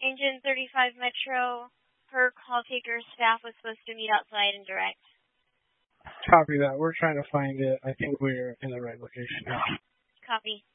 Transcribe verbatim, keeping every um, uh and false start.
Engine thirty-five Metro, per call taker staff was supposed to meet outside and direct. Copy that. We're trying to find it. I think we're in the right location now. Copy.